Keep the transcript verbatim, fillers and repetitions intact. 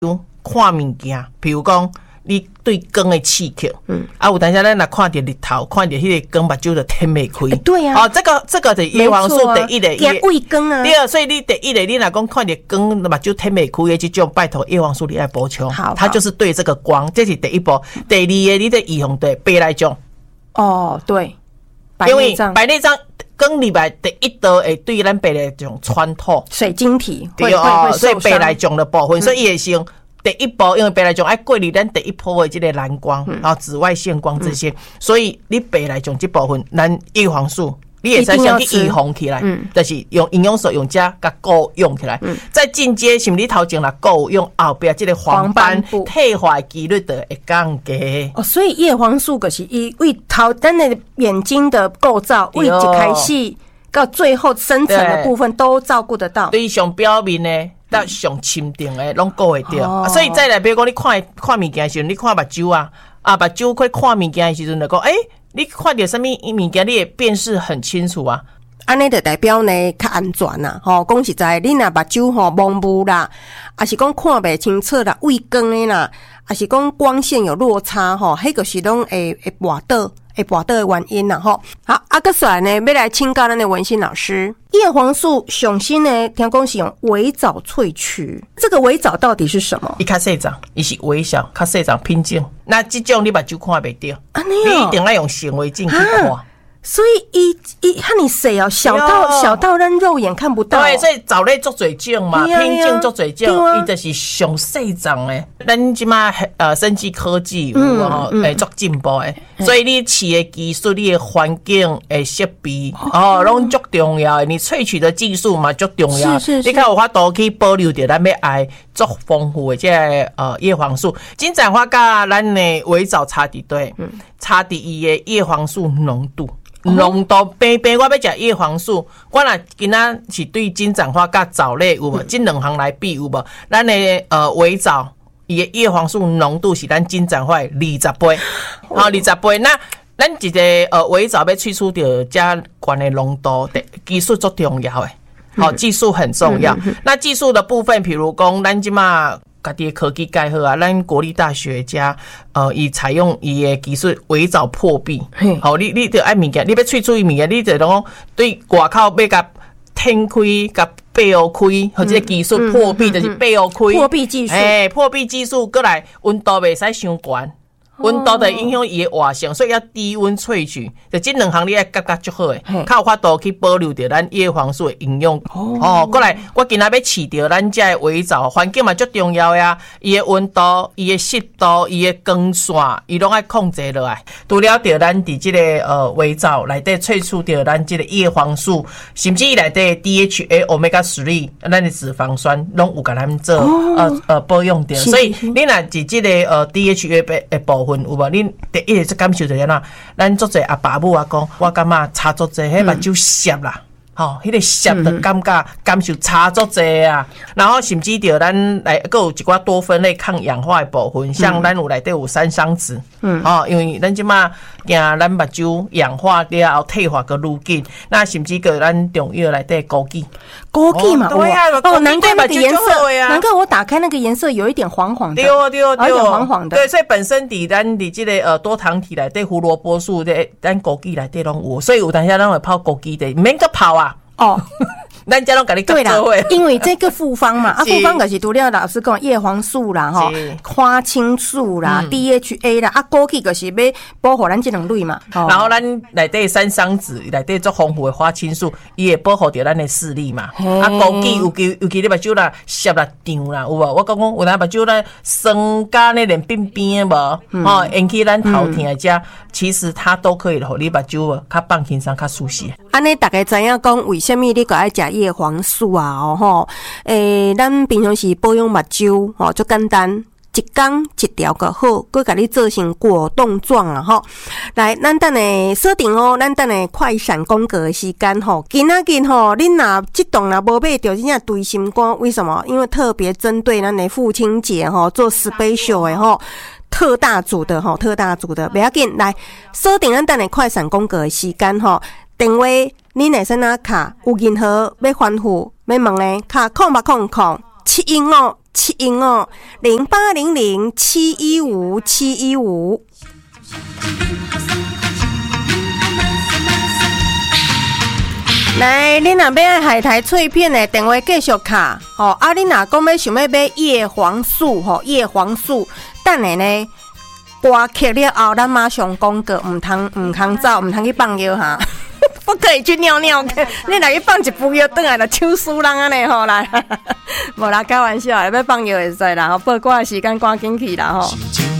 看物件，比如讲你对光的刺激，嗯，啊，有当时咱若看到日头，看到迄个光目睭就天袂开、欸， 对呀、啊， 哦，这个这个的叶黄素第一的， 加胃光啊， 第二，所以你第一的，你若讲看到光目睭天袂开的这种，拜托叶黄素你爱补充，好，它就是对这个光，这是第一步。第二个，你的预防对白内障， 哦，对， 因为白内障。光里面第一道会对咱白内障穿透水晶体， 对哦，所以白内障的部分，嗯、所以也行。第一步，因为白内障爱过滤咱第一波的这个蓝光，嗯、然后紫外线光这些，嗯、所以你白内障这部分，咱叶黄素你也使先去预防起来，嗯，就是用营养素用这甲够用起来，嗯，再进阶，是不是你头前啦够用后边这个黄斑退化几率的会降低。 哦，所以叶黄素就是以为头咱的眼睛的构造，为一开始到最后深层的部分都照顾得到。 对，上表面呢。到上深层的拢顾会到、哦，所以再来，比如讲你看看物件的时候，你看目睭啊，啊目睭去看物件的时候，就讲，诶、欸，你看到什么物件，你也辨识很清楚啊。 安尼就代表呢较安全啦，吼，讲实在，你若目睭吼模糊啦，还是讲看袂清楚啦，畏光的啦，还是讲光线有落差吼，迄个是拢会会滑倒。会滑倒的原因啦吼，好，啊，个来呢，要来请教咱的文心老师。叶黄素上新呢，听讲是用微藻萃取，这个微藻到底是什么？ 伊较细长，伊是微小，较细长品种。那这种你目睭看袂到， 啊、 你一定要用显微镜去看。啊所以一一和你谁哦，小到小到让肉眼看不到。 对，所以藻类做水种嘛，品种做水种，伊就是上细长诶。咱即马呃生技科技有吼，诶做进步诶，所以你饲的技术、你的环境、诶设备哦，拢足重要诶。你萃取的技术嘛，足重要。 是是是， 你看有法度去保留着咱要爱足丰富的这个呃叶黄素。金盏花甲咱的微藻差伫对，差伫伊的叶黄素浓度。浓度平平，我要食叶黄素，我若今仔是对金盏花甲藻类有无？这两项来比有无？咱的呃微藻，伊的叶黄素浓度是咱金盏花的二十倍，好二十倍。那咱一个呃微藻要萃取到加悬的浓度，技术最重要诶，好，技术很重要。那技术的部分，比如讲咱即马。家己的科技介好啊，咱国立大学家，呃，伊采用伊的技术微藻破壁，好，你你着爱物件，你要萃取伊物件，你就讲对外口要甲天开、甲背后开，或者技术破壁就是背后开， 破壁技术， 哎，破壁技术过来，温度袂使伤悬。温度的影响伊的活性，所以要低温萃取。就这两项你要夹夹足好诶，较有法度去保留着咱叶黄素的营养。哦，哦，过来，我今仔要饲着咱这微藻，环境嘛足重要呀。伊的温度、伊的湿度、伊的光线，伊拢爱控制落来。除了着咱伫这个呃微藻内底萃取着咱这个叶黄素，甚至伊内底 D H A Omega 三，咱的脂肪酸拢有甲咱做、哦、呃呃保养着。所以你若伫这个呃 D H A 的部分。有无？恁第一个感受就安怎？咱足侪阿爸母啊讲，我感觉差足侪，迄目睭涩啦，吼、哦，迄、那个涩的感觉、嗯、感受差足侪啊。然后甚至着咱来，还有一寡多酚类抗氧化的部分，像咱有内底有山桑子，嗯，哦，因为咱即马惊咱目睭氧化了后退化个愈紧，那甚至个咱中药内底枸杞。 枸杞嘛， 对啊， 哦，难怪那个颜色，难怪我打开那个颜色有一点黄黄的， 对哦对哦对哦， 有点黄黄的， 对，所以本身伫咱伫这个呃多糖体内底胡萝卜素的，咱枸杞内底拢有，所以有当下咱会泡枸杞的，免个泡啊，哦。咱家拢甲你对啦，因为这个复方嘛，啊，复方就是除了老师讲叶黄素啦，吼，花青素啦、嗯、D H A 啦，啊，枸杞就是要保护咱这两类嘛。 哦、然后咱内底山桑子内底足丰富的花青素，伊会保护着咱的视力嘛。啊，枸杞尤其尤其你目睭啦涩啦胀啦，有无？我讲讲有咱目睭啦酸甲那连边边的无，吼、嗯，引起咱头疼的遮，其实它都可以互你目睭较放轻松、较舒适。 安尼大家知影讲为什么你个爱食叶黄素啊？哦吼，诶，咱平常时保养目睭吼，就简单，一天一条就好，佮甲你做成果冻状啊吼。来，咱等下锁定哦，咱等下快闪公格的时间吼，今仔日吼，恁若这栋若无买着，真正对心肝。为什么？因为特别针对咱的父亲节吼，做 special 的吼。特大组的吼，特大组的，不要紧，来锁定咱等下快闪公格的时间吼，电话恁会使哪卡？有任何要吩咐要问的，卡空八空空七一五七音哦，零八零零七一五七一五。来，恁若要爱海苔脆片的电话继续卡吼，啊，恁若讲要想要买叶黄素吼，叶黄素，等下呢，歌曲了后，咱马上讲过，唔通唔通走，唔通去放药哈，不可以去尿尿，你若去放一副药，转来就手输人安尼吼啦，无啦，开玩笑，要放药会使啦，吼，报歌的时间赶紧去啦吼。